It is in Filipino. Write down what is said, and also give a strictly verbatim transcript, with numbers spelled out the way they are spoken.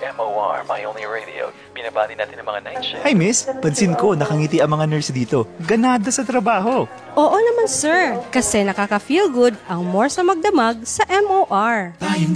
M O R, My Only Radio. Binabati natin ang mga night shift. Hi miss, pansin ko nakangiti ang mga nurse dito. Ganada sa trabaho. Oo naman sir, kasi nakaka-feel good ang more sa magdamag sa M O R.